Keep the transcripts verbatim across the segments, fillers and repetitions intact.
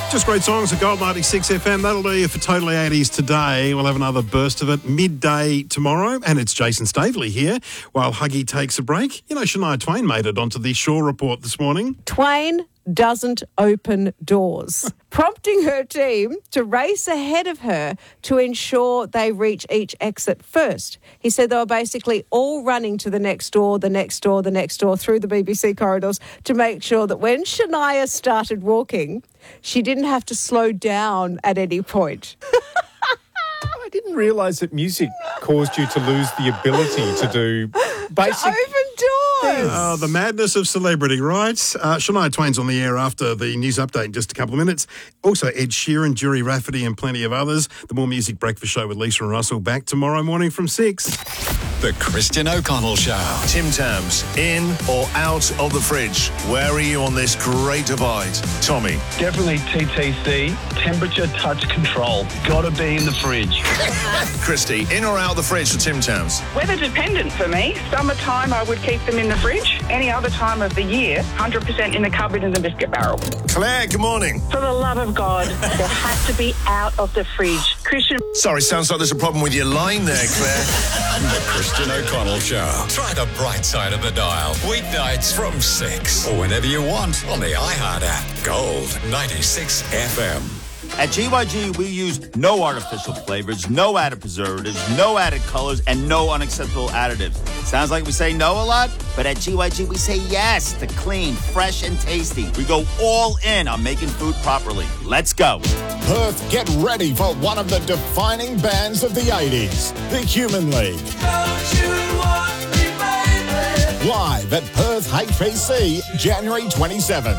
Just great songs at Gold ninety-six F M. That'll do you for Totally eighties today. We'll have another burst of it midday tomorrow. And it's Jason Stavely here while Huggy takes a break. You know, Shania Twain made it onto the Shaw Report this morning. Twain doesn't open doors, prompting her team to race ahead of her to ensure they reach each exit first. He said they were basically all running to the next door, the next door, the next door through the B B C corridors to make sure that when Shania started walking, she didn't have to slow down at any point. I didn't realise that music caused you to lose the ability to do basic... To open doors! Oh, the madness of celebrity, right? Uh, Shania Twain's on the air after the news update in just a couple of minutes. Also, Ed Sheeran, Jury Rafferty and plenty of others. The More Music Breakfast Show with Lisa and Russell back tomorrow morning from six. The Christian O'Connell Show. Tim Tams, in or out of the fridge? Where are you on this great divide? Tommy. Definitely T T C, temperature touch control. Gotta be in the fridge. Christy, in or out of the fridge for Tim Tams? Weather dependent for me. Summertime, I would keep them in the fridge. Any other time of the year, one hundred percent in the cupboard in the biscuit barrel. Claire, good morning. For the love of God, they have to be out of the fridge. Christian... Sorry, sounds like there's a problem with your line there, Claire. The Christian O'Connell Show. Try the bright side of the dial. Weeknights from six. Or whenever you want on the iHeart app. Gold ninety-six F M. At G Y G, we use no artificial flavors, no added preservatives, no added colors, and no unacceptable additives. Sounds like we say no a lot, but at G Y G, we say yes to clean, fresh, and tasty. We go all in on making food properly. Let's go. Perth, get ready for one of the defining bands of the eighties, the Human League. Don't you want me, baby? Live at Perth H P C, January twenty-seventh.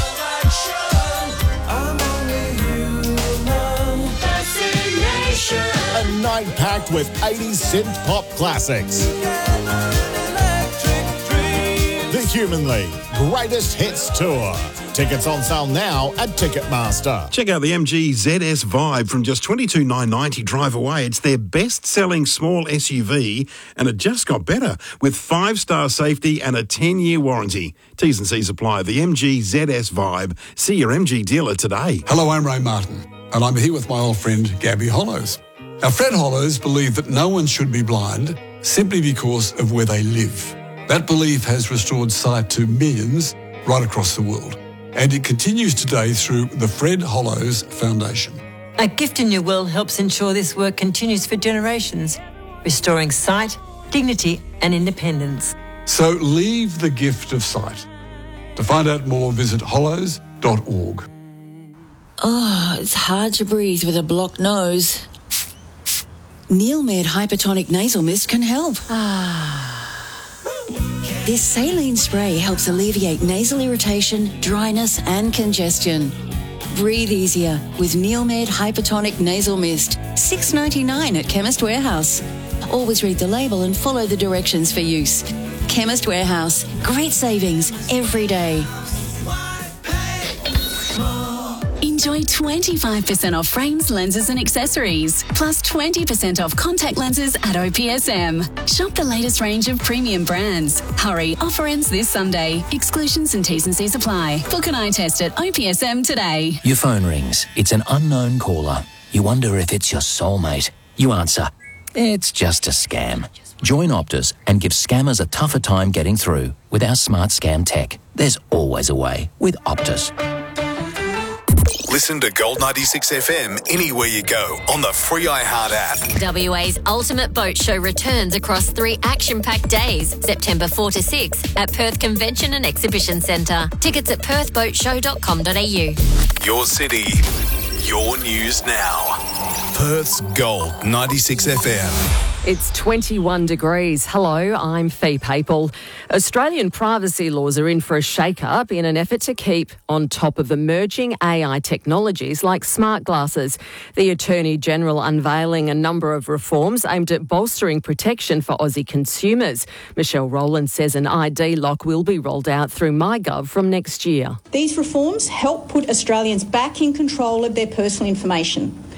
A night packed with eighties synth pop classics. The Human League Greatest Hits Tour. Tickets on sale now at Ticketmaster. Check out the M G Z S Vibe from just twenty-two thousand nine hundred ninety dollars drive away. It's their best-selling small S U V, and it just got better with five-star safety and a ten-year warranty. T's and C's apply. The M G Z S Vibe. See your M G dealer today. Hello, I'm Ray Martin, and I'm here with my old friend Gabby Hollows. Now, Fred Hollows believed that no one should be blind simply because of where they live. That belief has restored sight to millions right across the world. And it continues today through the Fred Hollows Foundation. A Gift in Your Will helps ensure this work continues for generations, restoring sight, dignity and independence. So leave the gift of sight. To find out more, visit hollows dot org. Oh, it's hard to breathe with a blocked nose. Neilmed Hypertonic Nasal Mist can help. Ah. This saline spray helps alleviate nasal irritation, dryness and congestion. Breathe easier with Neilmed Hypertonic Nasal Mist. six dollars ninety-nine at Chemist Warehouse. Always read the label and follow the directions for use. Chemist Warehouse. Great savings every day. Enjoy twenty-five percent off frames, lenses and accessories, plus twenty percent off contact lenses at O P S M. Shop the latest range of premium brands. Hurry, offer ends this Sunday. Exclusions and T's and C's apply. Book an eye test at O P S M today. Your phone rings. It's an unknown caller. You wonder if it's your soulmate. You answer. It's just a scam. Join Optus and give scammers a tougher time getting through with our smart scam tech. There's always a way with Optus. Listen to Gold ninety-six F M anywhere you go on the free iHeart app. W A's Ultimate Boat Show returns across three action-packed days, September fourth to sixth at Perth Convention and Exhibition Centre. Tickets at perth boat show dot com dot a u. Your city, your news now. Perth's Gold ninety-six F M. It's twenty-one degrees. Hello, I'm Fee Papel. Australian privacy laws are in for a shake-up in an effort to keep on top of emerging A I technologies like smart glasses. The Attorney-General unveiling a number of reforms aimed at bolstering protection for Aussie consumers. Michelle Rowland says an I D lock will be rolled out through MyGov from next year. These reforms help put Australians back in control of their personal information.